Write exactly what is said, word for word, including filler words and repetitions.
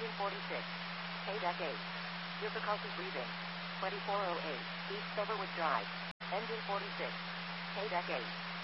Engine forty-six. K-Deck eight. Difficulty breathing. twenty-four oh eight. East Silverwood Drive. Engine forty-six. K-Deck eight.